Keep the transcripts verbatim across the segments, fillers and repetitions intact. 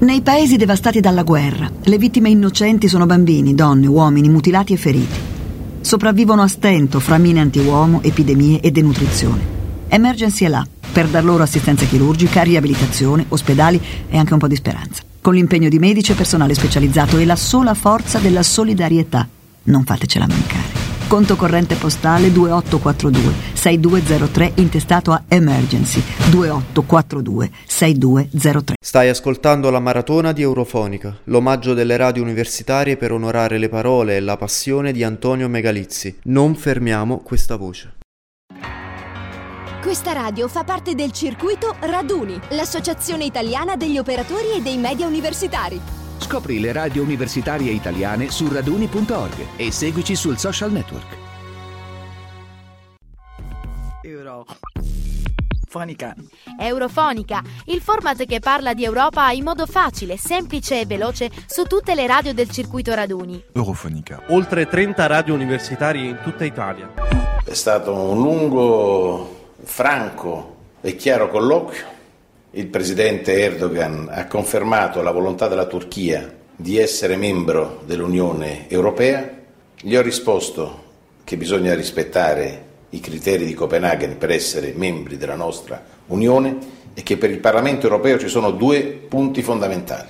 Nei paesi devastati dalla guerra, le vittime innocenti sono bambini, donne, uomini mutilati e feriti. Sopravvivono a stento fra mine antiuomo, epidemie e denutrizione. Emergency è là per dar loro assistenza chirurgica, riabilitazione, ospedali e anche un po' di speranza. Con l'impegno di medici e personale specializzato e la sola forza della solidarietà. Non fatecela mancare. Conto corrente postale due otto quattro due sei due zero tre intestato a Emergency due otto quattro due sei due zero tre. Stai ascoltando la maratona di Eurofonica, l'omaggio delle radio universitarie per onorare le parole e la passione di Antonio Megalizzi. Non fermiamo questa voce. Questa radio fa parte del circuito Raduni, l'associazione italiana degli operatori e dei media universitari. Scopri le radio universitarie italiane su raduni punto org e seguici sul social network. Eurofonica. Eurofonica, il format che parla di Europa in modo facile, semplice e veloce su tutte le radio del circuito Raduni. Eurofonica. Oltre trenta radio universitarie in tutta Italia. È stato un lungo, franco e chiaro colloquio. Il presidente Erdogan ha confermato la volontà della Turchia di essere membro dell'Unione Europea. Gli ho risposto che bisogna rispettare i criteri di Copenaghen per essere membri della nostra Unione e che per il Parlamento Europeo ci sono due punti fondamentali: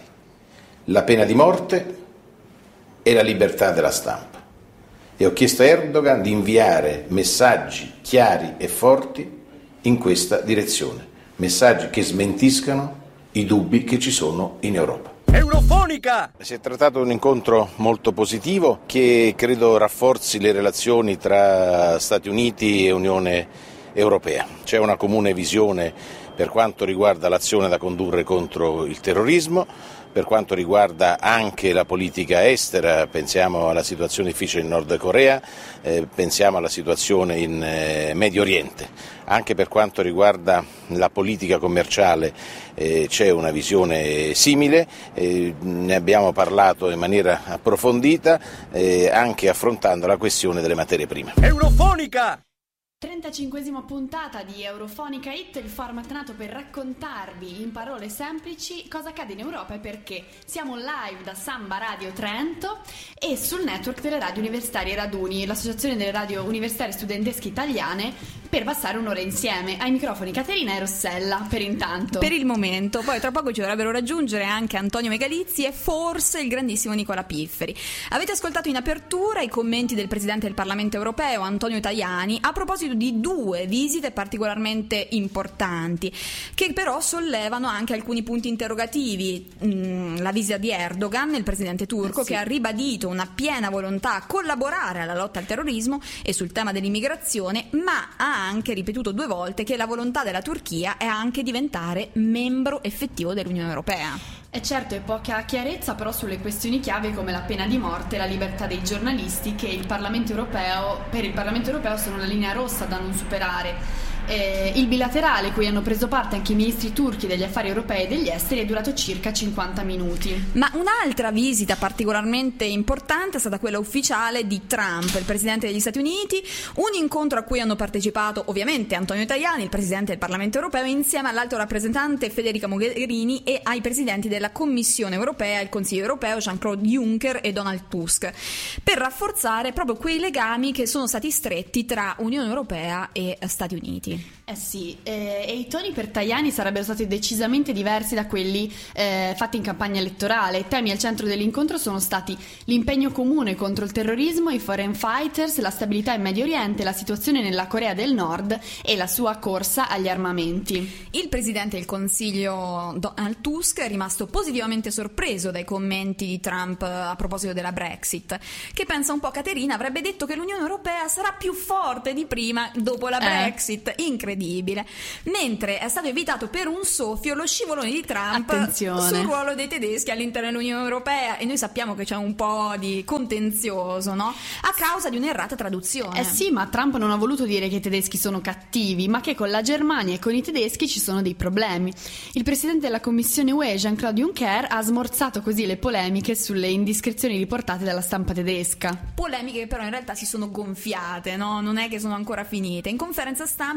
la pena di morte e la libertà della stampa. E ho chiesto a Erdogan di inviare messaggi chiari e forti in questa direzione. Messaggi che smentiscano i dubbi che ci sono in Europa. Eurofonica! Si è trattato di un incontro molto positivo che credo rafforzi le relazioni tra Stati Uniti e Unione Europea. C'è una comune visione per quanto riguarda l'azione da condurre contro il terrorismo, per quanto riguarda anche la politica estera, pensiamo alla situazione difficile in Nord Corea, eh, pensiamo alla situazione in eh, Medio Oriente. Anche per quanto riguarda la politica commerciale eh, c'è una visione simile, eh, ne abbiamo parlato in maniera approfondita, eh, anche affrontando la questione delle materie prime. Eurofonica! trentacinquesima puntata di Eurofonica Hit, il format nato per raccontarvi in parole semplici cosa accade in Europa e perché. Siamo live da Samba Radio Trento e sul network delle radio universitarie Raduni, l'associazione delle radio universitarie studentesche italiane, per passare un'ora insieme. Ai microfoni Caterina e Rossella, per intanto. Per il momento, poi tra poco ci dovrebbero raggiungere anche Antonio Megalizzi e forse il grandissimo Nicola Pifferi. Avete ascoltato in apertura i commenti del Presidente del Parlamento Europeo, Antonio Tajani, a proposito di due visite particolarmente importanti, che però sollevano anche alcuni punti interrogativi. Mm, la visita di Erdogan, il presidente turco, eh sì. che ha ribadito una piena volontà a collaborare alla lotta al terrorismo e sul tema dell'immigrazione, ma ha anche ripetuto due volte che la volontà della Turchia è anche diventare membro effettivo dell'Unione Europea. E certo, è poca chiarezza però sulle questioni chiave come la pena di morte e la libertà dei giornalisti, che il Parlamento europeo, per il Parlamento europeo sono una linea rossa da non superare. Eh, il bilaterale, cui hanno preso parte anche i ministri turchi degli affari europei e degli esteri, è durato circa cinquanta minuti. Ma un'altra visita particolarmente importante è stata quella ufficiale di Trump, il presidente degli Stati Uniti, un incontro a cui hanno partecipato ovviamente Antonio Tajani, il presidente del Parlamento europeo, insieme all'alto rappresentante Federica Mogherini e ai presidenti della Commissione europea e il Consiglio europeo Jean-Claude Juncker e Donald Tusk, per rafforzare proprio quei legami che sono stati stretti tra Unione Europea e Stati Uniti. Eh sì, eh, e i toni per Tajani sarebbero stati decisamente diversi da quelli eh, fatti in campagna elettorale. I temi al centro dell'incontro sono stati l'impegno comune contro il terrorismo, i foreign fighters, la stabilità in Medio Oriente, la situazione nella Corea del Nord e la sua corsa agli armamenti. Il presidente del Consiglio Donald Tusk è rimasto positivamente sorpreso dai commenti di Trump a proposito della Brexit, che pensa un po' Caterina avrebbe detto che l'Unione Europea sarà più forte di prima dopo la Brexit. Eh. Incredibile. Mentre è stato evitato per un soffio lo scivolone di Trump Attenzione. sul ruolo dei tedeschi all'interno dell'Unione Europea, e noi sappiamo che c'è un po' di contenzioso, no? A causa di un'errata traduzione. Eh sì, ma Trump non ha voluto dire che i tedeschi sono cattivi, ma che con la Germania e con i tedeschi ci sono dei problemi. Il presidente della Commissione U E, Jean-Claude Juncker, ha smorzato così le polemiche sulle indiscrezioni riportate dalla stampa tedesca. Polemiche che però in realtà si sono gonfiate, no? Non è che sono ancora finite. In conferenza stampa, prima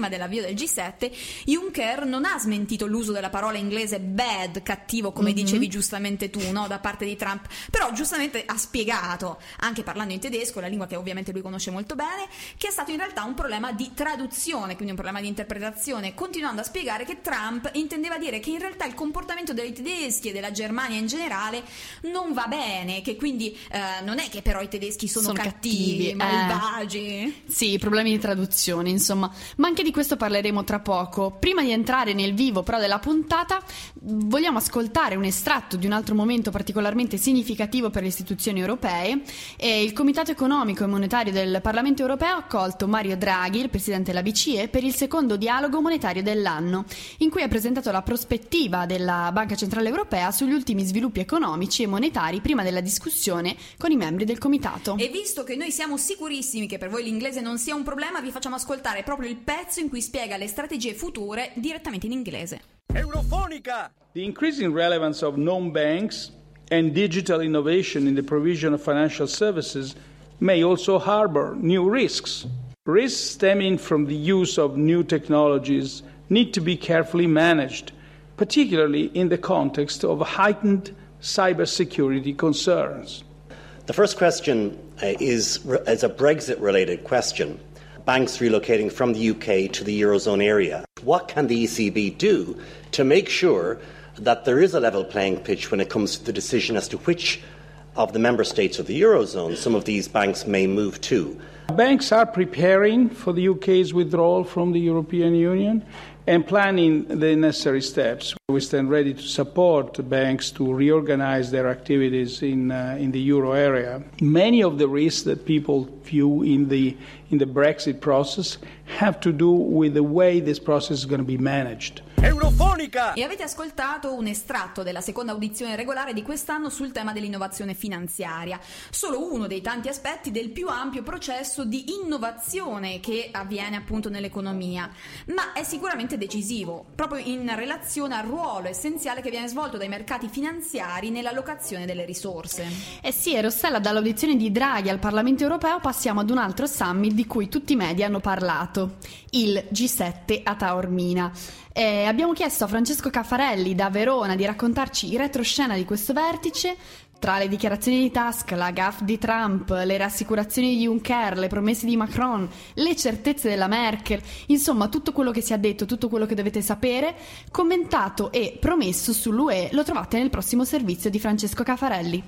prima dell'avvio del G sette, Juncker non ha smentito l'uso della parola inglese bad, cattivo, come mm-hmm. dicevi giustamente tu, no, da parte di Trump, però giustamente ha spiegato, anche parlando in tedesco, la lingua che ovviamente lui conosce molto bene, che è stato in realtà un problema di traduzione, quindi un problema di interpretazione, continuando a spiegare che Trump intendeva dire che in realtà il comportamento dei tedeschi e della Germania in generale non va bene, che quindi eh, non è che però i tedeschi sono, sono cattivi, cattivi malvagi. Eh, sì, problemi di traduzione, insomma. Ma anche di questo parleremo tra poco. Prima di entrare nel vivo però della puntata, vogliamo ascoltare un estratto di un altro momento particolarmente significativo per le istituzioni europee. E il Comitato Economico e Monetario del Parlamento Europeo ha accolto Mario Draghi, il presidente della B C E, per il secondo dialogo monetario dell'anno, in cui ha presentato la prospettiva della Banca Centrale Europea sugli ultimi sviluppi economici e monetari prima della discussione con i membri del comitato. E visto che noi siamo sicurissimi che per voi l'inglese non sia un problema, vi facciamo ascoltare proprio il pezzo in cui spiega le strategie future direttamente in inglese. Eurofonica! The increasing relevance of non-banks and digital innovation in the provision of financial services may also harbor new risks. Risks stemming from the use of new technologies need to be carefully managed, particularly in the context of heightened cybersecurity concerns. The first question uh, is, is a Brexit-related question. Banks relocating from the U K to the Eurozone area. What can the E C B do to make sure that there is a level playing pitch when it comes to the decision as to which of the member states of the Eurozone some of these banks may move to? Banks are preparing for the U K's withdrawal from the European Union and planning the necessary steps. We stand ready to support banks to reorganize their activities in uh, in the euro area. Many of the risks that people view in the in the Brexit process have to do with the way this process is going to be managed. Eurofonica! E avete ascoltato un estratto della seconda audizione regolare di quest'anno sul tema dell'innovazione finanziaria, solo uno dei tanti aspetti del più ampio processo di innovazione che avviene appunto nell'economia, ma è sicuramente decisivo proprio in relazione al ruolo essenziale che viene svolto dai mercati finanziari nell'allocazione delle risorse. Eh sì, e Rossella, dall'audizione di Draghi al Parlamento Europeo passiamo ad un altro summit di cui tutti i media hanno parlato, il G sette a Taormina. Eh, abbiamo chiesto a Francesco Caffarelli da Verona di raccontarci in retroscena di questo vertice, tra le dichiarazioni di Tusk, la gaffe di Trump, le rassicurazioni di Juncker, le promesse di Macron, le certezze della Merkel, insomma tutto quello che si è detto, tutto quello che dovete sapere, commentato e promesso sull'U E, lo trovate nel prossimo servizio di Francesco Caffarelli.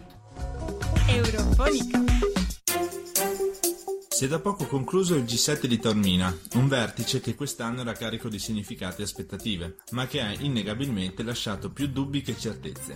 Eurofonica. Si è da poco concluso il G sette di Taormina, un vertice che quest'anno era carico di significati e aspettative, ma che ha innegabilmente lasciato più dubbi che certezze.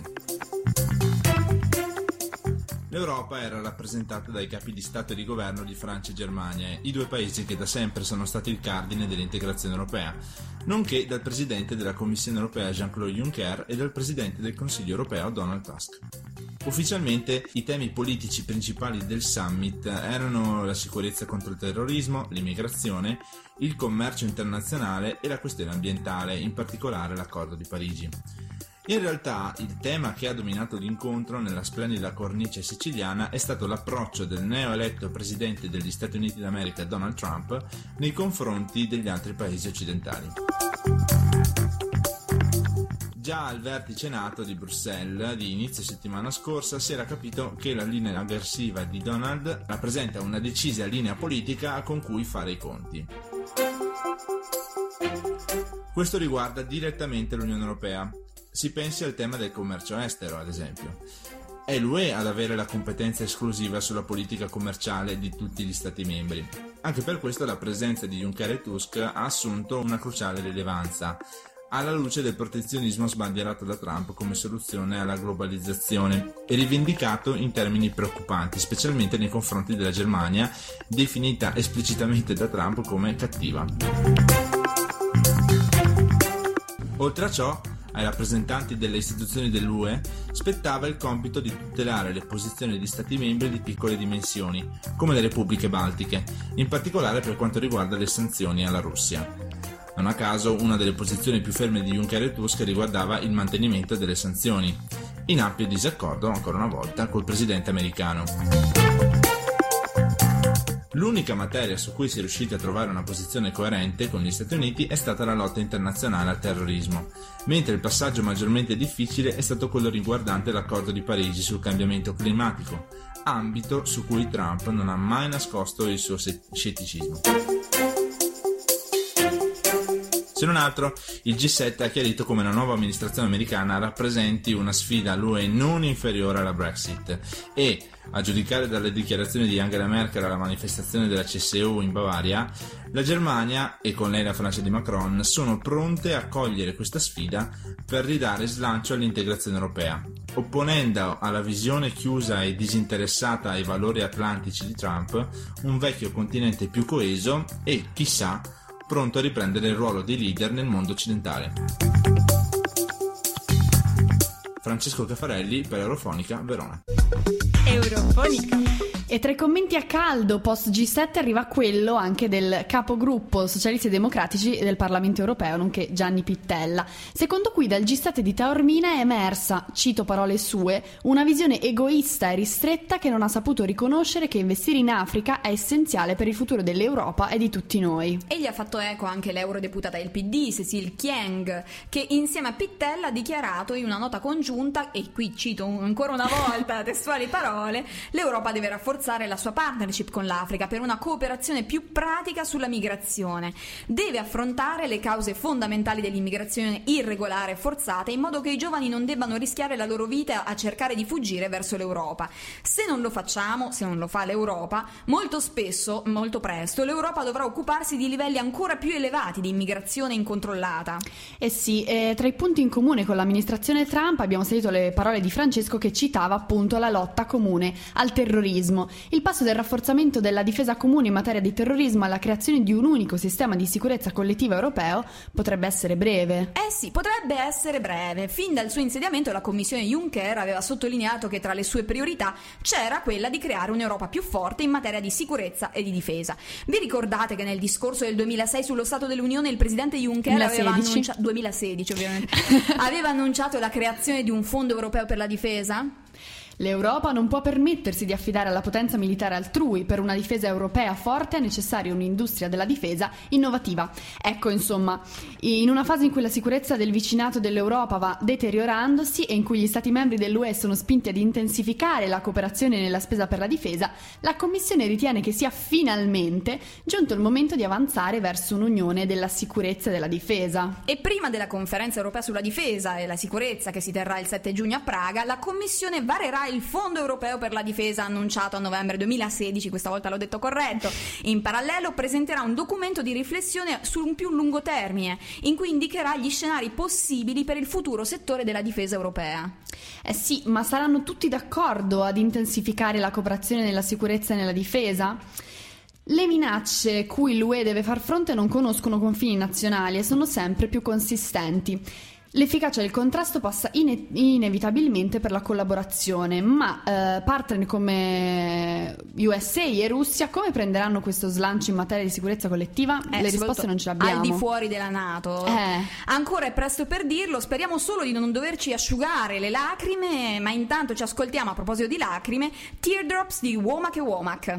L'Europa era rappresentata dai capi di Stato e di governo di Francia e Germania, i due paesi che da sempre sono stati il cardine dell'integrazione europea, nonché dal presidente della Commissione europea Jean-Claude Juncker e dal presidente del Consiglio europeo Donald Tusk. Ufficialmente i temi politici principali del summit erano la sicurezza contro il terrorismo, l'immigrazione, il commercio internazionale e la questione ambientale, in particolare l'Accordo di Parigi. In realtà il tema che ha dominato l'incontro nella splendida cornice siciliana è stato l'approccio del neoeletto presidente degli Stati Uniti d'America Donald Trump nei confronti degli altri paesi occidentali. Già al vertice NATO di Bruxelles di inizio settimana scorsa si era capito che la linea aggressiva di Donald rappresenta una decisa linea politica con cui fare i conti. Questo riguarda direttamente l'Unione Europea. Si pensi al tema del commercio estero, ad esempio. È l'U E ad avere la competenza esclusiva sulla politica commerciale di tutti gli Stati membri. Anche per questo la presenza di Juncker e Tusk ha assunto una cruciale rilevanza, alla luce del protezionismo sbandierato da Trump come soluzione alla globalizzazione e rivendicato in termini preoccupanti, specialmente nei confronti della Germania, definita esplicitamente da Trump come cattiva. Oltre a ciò, ai rappresentanti delle istituzioni dell'U E spettava il compito di tutelare le posizioni di Stati membri di piccole dimensioni, come le repubbliche baltiche, in particolare per quanto riguarda le sanzioni alla Russia. Non a caso, una delle posizioni più ferme di Juncker e Tusk riguardava il mantenimento delle sanzioni, in ampio disaccordo, ancora una volta, col presidente americano. L'unica materia su cui si è riusciti a trovare una posizione coerente con gli Stati Uniti è stata la lotta internazionale al terrorismo, mentre il passaggio maggiormente difficile è stato quello riguardante l'accordo di Parigi sul cambiamento climatico, ambito su cui Trump non ha mai nascosto il suo scetticismo. Se non altro, il G sette ha chiarito come la nuova amministrazione americana rappresenti una sfida all'U E non inferiore alla Brexit e, a giudicare dalle dichiarazioni di Angela Merkel alla manifestazione della C S U in Bavaria, la Germania, e con lei la Francia di Macron, sono pronte a cogliere questa sfida per ridare slancio all'integrazione europea, opponendo alla visione chiusa e disinteressata ai valori atlantici di Trump un vecchio continente più coeso e, chissà, pronto a riprendere il ruolo di leader nel mondo occidentale. Francesco Caffarelli per Eurofonica, Verona. Eurofonica. E tra i commenti a caldo post G sette arriva quello anche del capogruppo Socialisti e Democratici del Parlamento Europeo, nonché Gianni Pittella, secondo cui dal G sette di Taormina è emersa, cito parole sue, una visione egoista e ristretta che non ha saputo riconoscere che investire in Africa è essenziale per il futuro dell'Europa e di tutti noi. E gli ha fatto eco anche l'eurodeputata del P D, Cécile Kyenge, che insieme a Pittella ha dichiarato in una nota congiunta, e qui cito ancora una volta testuali parole, l'Europa deve rafforzare la sua partnership con l'Africa per una cooperazione più pratica sulla migrazione. Deve affrontare le cause fondamentali dell'immigrazione irregolare e forzata in modo che i giovani non debbano rischiare la loro vita a cercare di fuggire verso l'Europa. Se non lo facciamo, se non lo fa l'Europa, molto spesso, molto presto, l'Europa dovrà occuparsi di livelli ancora più elevati di immigrazione incontrollata. Eh sì, eh, tra i punti in comune con l'amministrazione Trump abbiamo sentito le parole di Francesco che citava appunto la lotta comune al terrorismo. Il passo del rafforzamento della difesa comune in materia di terrorismo alla creazione di un unico sistema di sicurezza collettiva europeo potrebbe essere breve. Eh sì, potrebbe essere breve. Fin dal suo insediamento la Commissione Juncker aveva sottolineato che tra le sue priorità c'era quella di creare un'Europa più forte in materia di sicurezza e di difesa. Vi ricordate che nel discorso del duemilasei sullo Stato dell'Unione il presidente Juncker aveva annunciato duemilasedici ovviamente aveva annunciato la creazione di un fondo europeo per la difesa? L'Europa non può permettersi di affidare alla potenza militare altrui. Per una difesa europea forte è necessaria un'industria della difesa innovativa. Ecco, insomma, in una fase in cui la sicurezza del vicinato dell'Europa va deteriorandosi e in cui gli Stati membri dell'U E sono spinti ad intensificare la cooperazione nella spesa per la difesa, la Commissione ritiene che sia finalmente giunto il momento di avanzare verso un'unione della sicurezza e della difesa. E prima della conferenza europea sulla difesa e la sicurezza che si terrà il sette giugno a Praga, la Commissione varerà il Fondo Europeo per la Difesa annunciato a novembre duemilasedici, questa volta l'ho detto corretto. In parallelo presenterà un documento di riflessione su un più lungo termine, in cui indicherà gli scenari possibili per il futuro settore della difesa europea. Eh sì, ma saranno tutti d'accordo ad intensificare la cooperazione nella sicurezza e nella difesa? Le minacce cui l'U E deve far fronte non conoscono confini nazionali e sono sempre più consistenti. L'efficacia del contrasto passa ine- inevitabilmente per la collaborazione, ma eh, partner come U S A e Russia come prenderanno questo slancio in materia di sicurezza collettiva? Eh, Le risposte non ce le abbiamo. Al di fuori della NATO. Eh. Ancora è presto per dirlo, speriamo solo di non doverci asciugare le lacrime, ma intanto ci ascoltiamo, a proposito di lacrime, Teardrops di Womack e Womack.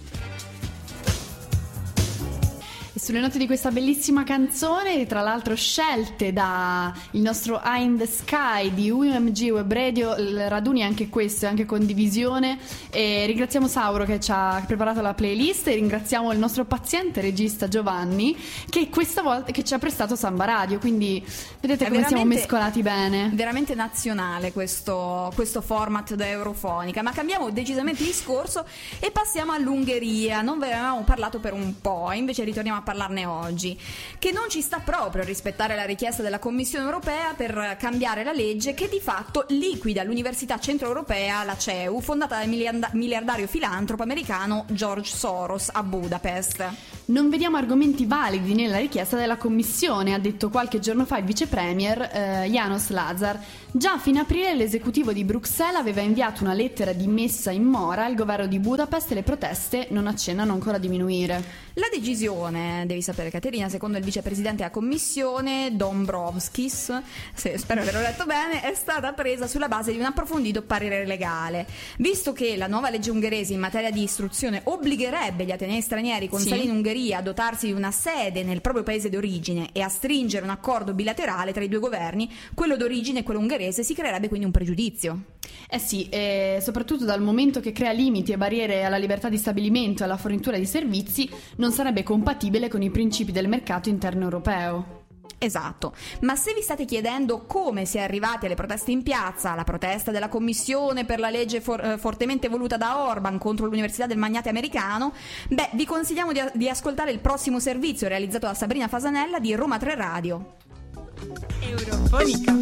E sulle note di questa bellissima canzone, tra l'altro scelte da il nostro Eye in the Sky di U M G Web Radio, il raduni è anche questo, è anche condivisione, e ringraziamo Sauro che ci ha preparato la playlist e ringraziamo il nostro paziente regista Giovanni che questa volta che ci ha prestato Samba Radio, quindi vedete come siamo mescolati bene. Veramente nazionale questo, questo format da Eurofonica, ma cambiamo decisamente discorso e passiamo all'Ungheria. Non ve ne avevamo parlato per un po', invece ritorniamo a parlarne oggi, che non ci sta proprio a rispettare la richiesta della Commissione europea per cambiare la legge che di fatto liquida l'Università Centroeuropea, la C E U, fondata dal miliardario filantropo americano George Soros a Budapest. non vediamo argomenti validi nella richiesta della Commissione, ha detto qualche giorno fa il vice premier eh, János Lázár. Già a fine aprile l'esecutivo di Bruxelles aveva inviato una lettera di messa in mora al governo di Budapest e le proteste non accennano ancora a diminuire. La decisione, devi sapere Caterina, secondo il vicepresidente della Commissione Dombrovskis, se, spero che l'ho letto bene, è stata presa sulla base di un approfondito parere legale. Visto che la nuova legge ungherese in materia di istruzione obbligherebbe gli atenei stranieri con Sì. sede in Ungheria a dotarsi di una sede nel proprio paese d'origine e a stringere un accordo bilaterale tra i due governi, quello d'origine e quello ungherese, si creerebbe quindi un pregiudizio. Eh sì, e soprattutto dal momento che crea limiti e barriere alla libertà di stabilimento e alla fornitura di servizi, non sarebbe compatibile con i principi del mercato interno europeo. Esatto, ma se vi state chiedendo come si è arrivati alle proteste in piazza, la protesta della Commissione per la legge for- eh, fortemente voluta da Orban contro l'Università del Magnate americano, beh, vi consigliamo di, a- di ascoltare il prossimo servizio realizzato da Sabrina Fasanella di Roma tre Radio. Eurofonica.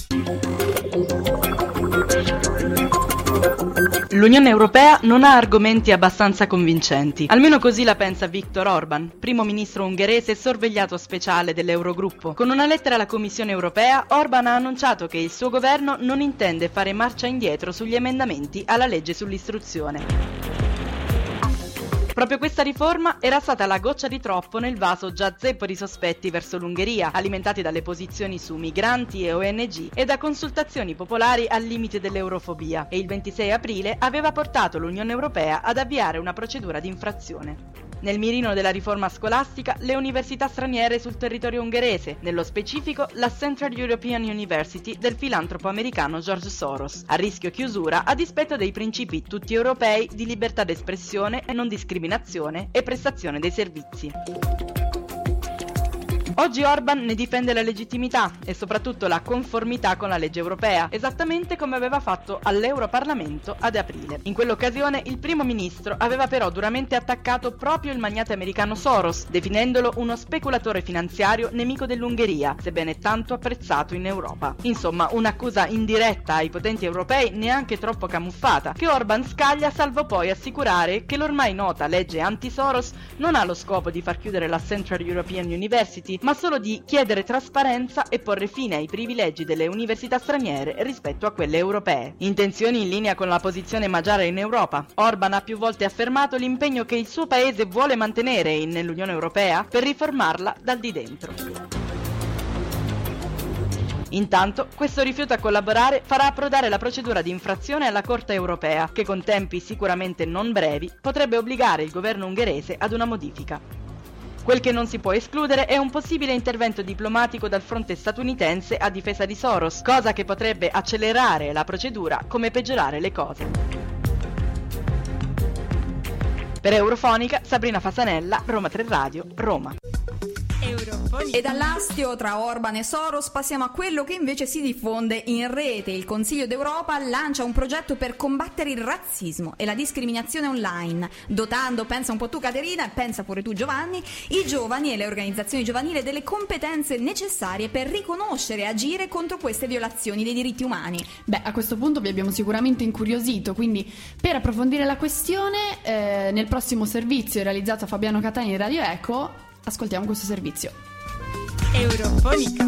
L'Unione Europea non ha argomenti abbastanza convincenti. Almeno così la pensa Viktor Orban, primo ministro ungherese e sorvegliato speciale dell'Eurogruppo. Con una lettera alla Commissione Europea, Orban ha annunciato che il suo governo non intende fare marcia indietro sugli emendamenti alla legge sull'istruzione. Proprio questa riforma era stata la goccia di troppo nel vaso già zeppo di sospetti verso l'Ungheria, alimentati dalle posizioni su migranti e O N G e da consultazioni popolari al limite dell'eurofobia, e il ventisei aprile aveva portato l'Unione Europea ad avviare una procedura di infrazione. Nel mirino della riforma scolastica, le università straniere sul territorio ungherese, nello specifico la Central European University del filantropo americano George Soros, a rischio chiusura a dispetto dei principi tutti europei di libertà d'espressione, non discriminazione e prestazione dei servizi. Oggi Orban ne difende la legittimità e soprattutto la conformità con la legge europea, esattamente come aveva fatto all'Europarlamento ad aprile. In quell'occasione il primo ministro aveva però duramente attaccato proprio il magnate americano Soros, definendolo uno speculatore finanziario nemico dell'Ungheria, sebbene tanto apprezzato in Europa. Insomma, un'accusa indiretta ai potenti europei neanche troppo camuffata, che Orban scaglia salvo poi assicurare che l'ormai nota legge anti-Soros non ha lo scopo di far chiudere la Central European University, ma solo di chiedere trasparenza e porre fine ai privilegi delle università straniere rispetto a quelle europee. Intenzioni in linea con la posizione magiara in Europa. Orban ha più volte affermato l'impegno che il suo paese vuole mantenere in- nell'Unione Europea per riformarla dal di dentro. Intanto, questo rifiuto a collaborare farà approdare la procedura di infrazione alla Corte europea, che con tempi sicuramente non brevi potrebbe obbligare il governo ungherese ad una modifica. Quel che non si può escludere è un possibile intervento diplomatico dal fronte statunitense a difesa di Soros, cosa che potrebbe accelerare la procedura come peggiorare le cose. Per Eurofonica, Sabrina Fasanella, Roma tre Radio, Roma. E dall'astio tra Orban e Soros passiamo a quello che invece si diffonde in rete. Il Consiglio d'Europa lancia un progetto per combattere il razzismo e la discriminazione online, dotando, pensa un po' tu Caterina e pensa pure tu Giovanni, i giovani e le organizzazioni giovanili delle competenze necessarie per riconoscere e agire contro queste violazioni dei diritti umani. Beh, a questo punto vi abbiamo sicuramente incuriosito, quindi per approfondire la questione, eh, nel prossimo servizio realizzato a Fabiano Catani e Radio Eco, ascoltiamo questo servizio. Eurofonica.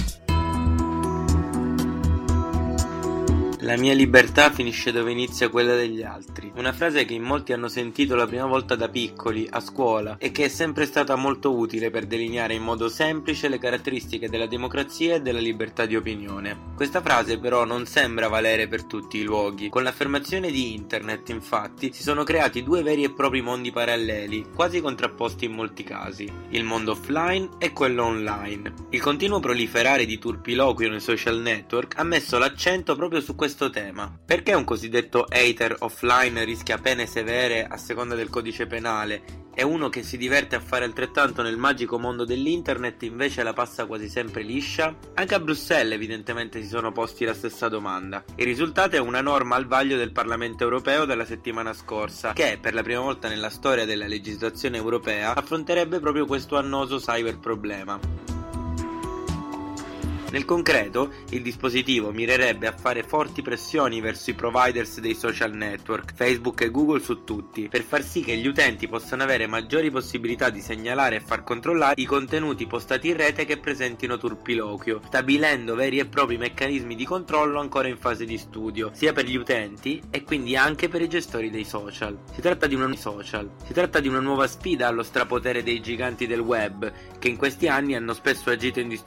La mia libertà finisce dove inizia quella degli altri. Una frase che in molti hanno sentito la prima volta da piccoli, a scuola, e che è sempre stata molto utile per delineare in modo semplice le caratteristiche della democrazia e della libertà di opinione. Questa frase però non sembra valere per tutti i luoghi. Con l'affermazione di internet, infatti, si sono creati due veri e propri mondi paralleli, quasi contrapposti in molti casi: il mondo offline e quello online. Il continuo proliferare di turpiloquio nei social network ha messo l'accento proprio su questo tema. Perché un cosiddetto hater offline rischia pene severe a seconda del codice penale e uno che si diverte a fare altrettanto nel magico mondo dell'internet invece la passa quasi sempre liscia? Anche a Bruxelles evidentemente si sono posti la stessa domanda. Il risultato è una norma al vaglio del Parlamento europeo della settimana scorsa che, per la prima volta nella storia della legislazione europea, affronterebbe proprio questo annoso cyber problema. Nel concreto, il dispositivo mirerebbe a fare forti pressioni verso i providers dei social network, Facebook e Google su tutti, per far sì che gli utenti possano avere maggiori possibilità di segnalare e far controllare i contenuti postati in rete che presentino turpiloquio, stabilendo veri e propri meccanismi di controllo ancora in fase di studio, sia per gli utenti e quindi anche per i gestori dei social. Si tratta di una, social. Si tratta di una nuova sfida allo strapotere dei giganti del web, che in questi anni hanno spesso agito in